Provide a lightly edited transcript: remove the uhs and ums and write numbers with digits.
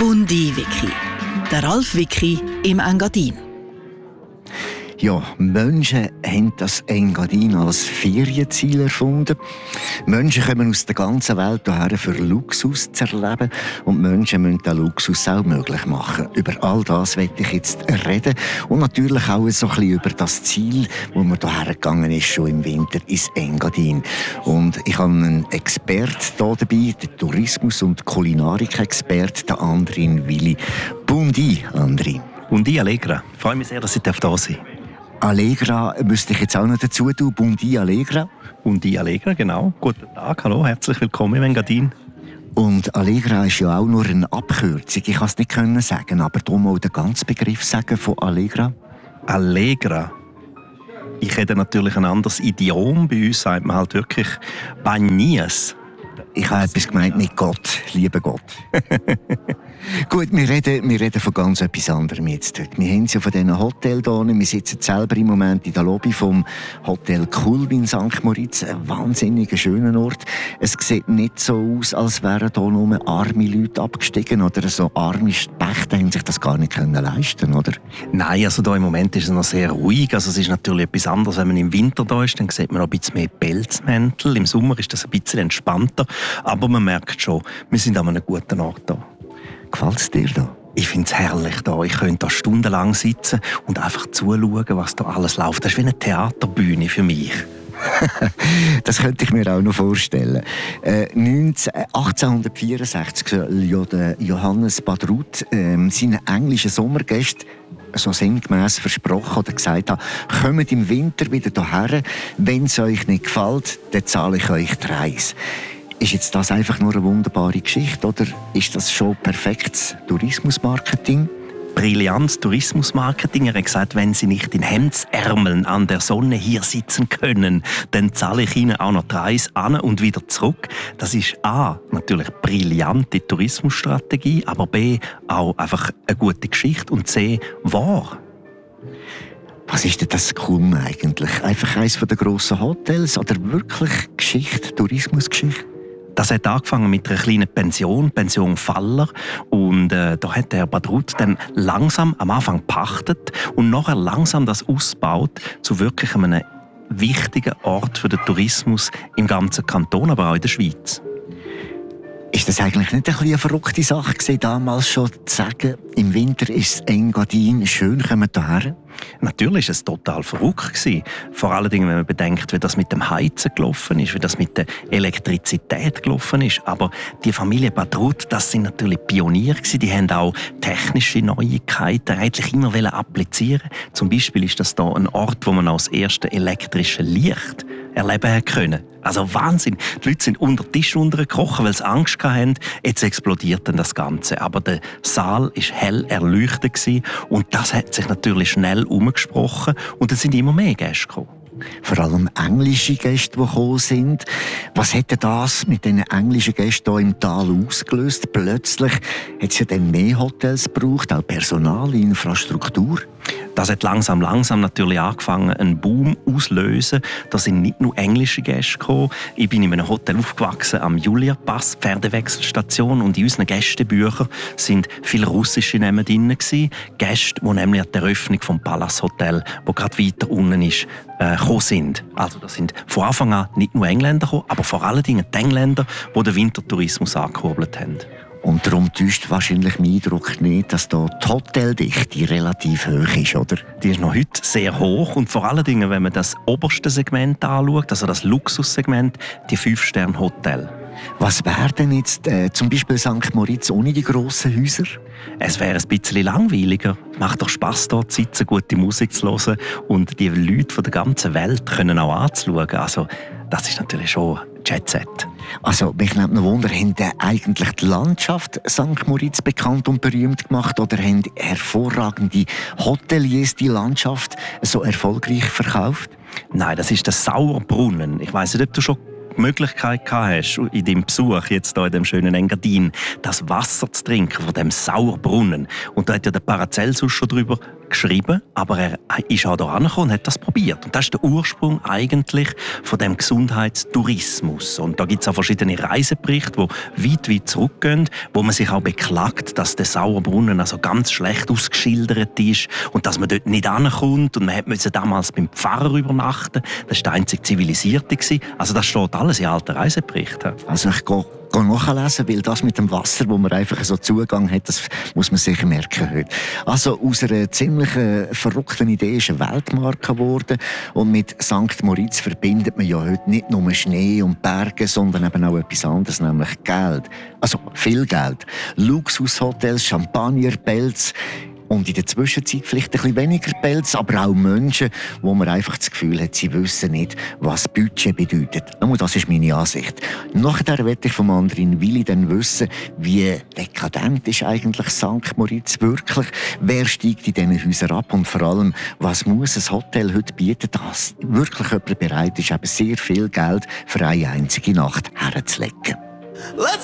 Bundi-Wiki. Der Ralf Wiki im Engadin. Ja, Menschen haben das Engadin als Ferienziel erfunden. Menschen kommen aus der ganzen Welt hierher, für Luxus zu erleben. Und Menschen müssen den Luxus auch möglich machen. Über all das möchte ich jetzt reden. Und natürlich auch so ein bisschen über das Ziel, wo man hierher gegangen ist, schon im Winter ins Engadin. Und ich habe einen Experten hier dabei, den Tourismus- und Kulinarik-Expert, den Andrin Willi. Bundi, Andrin. Bundi Allegra. Ich freue mich sehr, dass ich da sein darf. Allegra müsste ich jetzt auch noch dazu tun. Bundi Allegra. Bundi Allegra, genau. Guten Tag, hallo, herzlich willkommen im Engadin. Und Allegra ist ja auch nur eine Abkürzung. Ich kann es nicht sagen, aber du mal den ganzen Begriff sagen von Allegra. Allegra. Ich hätte natürlich ein anderes Idiom. Bei uns sagt man halt wirklich Bagnies. Ich habe etwas gemeint mit Gott, lieber Gott. Gut, wir reden von ganz etwas anderem jetzt heute. Wir haben es ja von diesen Hotels hier. Wir sitzen selber im Moment in der Lobby vom Hotel Kulm in St. Moritz. Ein wahnsinnig schöner Ort. Es sieht nicht so aus, als wären hier nur arme Leute abgestiegen oder so arme Spechte haben sich das gar nicht leisten, oder? Nein, also hier im Moment ist es noch sehr ruhig. Also es ist natürlich etwas anderes, wenn man im Winter da ist, dann sieht man noch ein bisschen mehr Pelzmäntel. Im Sommer ist das ein bisschen entspannter. Aber man merkt schon, wir sind an einem guten Ort hier. Gefällt es dir da? Ich finde es herrlich hier. Ich könnte da stundenlang sitzen und einfach zuschauen, was da alles läuft. Das ist wie eine Theaterbühne für mich. Das könnte ich mir auch noch vorstellen. 1864 soll ja der Johannes Badrut seinen englischen Sommergästen so sinngemäss versprochen oder gesagt haben, kommt im Winter wieder hierher. Wenn es euch nicht gefällt, dann zahle ich euch die Reise. Ist jetzt das einfach nur eine wunderbare Geschichte oder ist das schon perfektes Tourismusmarketing? Brillantes Tourismusmarketing. Er hat gesagt, wenn Sie nicht in Hemdsärmeln an der Sonne hier sitzen können, dann zahle ich Ihnen auch noch die Reise an und wieder zurück. Das ist A, natürlich brillante Tourismusstrategie, aber B, auch einfach eine gute Geschichte und C, wahr. Was ist denn das Kulm eigentlich? Einfach eines der grossen Hotels oder wirklich Geschichte, Tourismusgeschichte? Das hat angefangen mit einer kleinen Pension Faller. Und da hat der Badrut dann langsam am Anfang gepachtet und nachher langsam das ausgebaut zu wirklich einem wichtigen Ort für den Tourismus im ganzen Kanton, aber auch in der Schweiz. Ist das eigentlich nicht eine verrückte Sache gewesen, damals schon zu sagen, im Winter ist das Engadin schön, kommen wir hierher? Natürlich war es total verrückt gewesen. Vor allen Dingen, wenn man bedenkt, wie das mit dem Heizen gelaufen ist, wie das mit der Elektrizität gelaufen ist. Aber die Familie Badrut, das sind natürlich Pioniere gewesen. Die haben auch technische Neuigkeiten eigentlich immer applizieren. Zum Beispiel ist das hier ein Ort, wo man auch das erste elektrische Licht erleben können. Also Wahnsinn. Die Leute sind unter den Tisch untergekrochen, weil sie Angst hatten. Jetzt explodiert dann das Ganze. Aber der Saal war hell erleuchtet gewesen. Und das hat sich natürlich schnell umgesprochen. Und es sind immer mehr Gäste gekommen. Vor allem englische Gäste, die gekommen sind. Was hätte das mit den englischen Gästen hier im Tal ausgelöst? Plötzlich hat es ja dann mehr Hotels gebraucht, auch Personal, Infrastruktur. Das hat langsam natürlich angefangen, einen Boom auszulösen. Da sind nicht nur englische Gäste gekommen. Ich bin in einem Hotel aufgewachsen am Julia-Pass, Pferdewechselstation. Und in unseren Gästebüchern sind viele russische Namen drin. Gäste, die nämlich an der Eröffnung vom Palace Hotel, wo gerade weiter unten ist, gekommen sind. Also das sind von Anfang an nicht nur Engländer gekommen, aber vor allen Dingen die Engländer, die den Wintertourismus angekurbelt haben. Und darum täuscht wahrscheinlich mein Eindruck nicht, dass da die Hoteldichte relativ hoch ist, oder? Die ist noch heute sehr hoch und vor allen Dingen, wenn man das oberste Segment anschaut, also das Luxussegment, die 5-Sterne-Hotel. Was wäre denn jetzt zum Beispiel St. Moritz ohne die grossen Häuser? Es wäre ein bisschen langweiliger. Es macht doch Spass, dort zu sitzen, gute Musik zu hören und die Leute von der ganzen Welt können auch anzuschauen. Also, das ist natürlich schon Jet-Set. Also, mich nimmt noch Wunder, haben eigentlich die Landschaft St. Moritz bekannt und berühmt gemacht oder haben hervorragende Hoteliers die Landschaft so erfolgreich verkauft? Nein, das ist der Sauerbrunnen. Ich weiss nicht, ob du schon die Möglichkeit gehabt hast, in deinem Besuch jetzt hier in dem schönen Engadin, das Wasser zu trinken von dem Sauerbrunnen. Und da hat ja der Paracelsus schon darüber geschrieben, aber er ist auch hier angekommen und hat das probiert. Und das ist der Ursprung eigentlich von dem Gesundheitstourismus. Und da gibt es auch verschiedene Reiseberichte, die weit zurückgehen, wo man sich auch beklagt, dass der Sauerbrunnen also ganz schlecht ausgeschildert ist und dass man dort nicht ankommt. Und man musste damals beim Pfarrer übernachten. Das war der einzige Zivilisierte. Also das steht alles in alten Reiseberichten. Also ich gehe nachlesen, weil das mit dem Wasser, wo man einfach so Zugang hat, das muss man sicher merken heute. Also aus einer ziemlich verrückten Idee ist eine Weltmarke geworden und mit St. Moritz verbindet man ja heute nicht nur Schnee und Berge, sondern eben auch etwas anderes, nämlich Geld. Also viel Geld. Luxushotels, Champagner, Pelz. Und in der Zwischenzeit vielleicht ein bisschen weniger Pelz, aber auch Menschen, wo man einfach das Gefühl hat, sie wissen nicht, was Budget bedeutet. Das ist meine Ansicht. Nachher möchte ich von Andrin Willi dann wissen, wie dekadent ist eigentlich St. Moritz wirklich? Wer steigt in diesen Häusern ab? Und vor allem, was muss ein Hotel heute bieten, dass wirklich jemand bereit ist, eben sehr viel Geld für eine einzige Nacht herzulegen?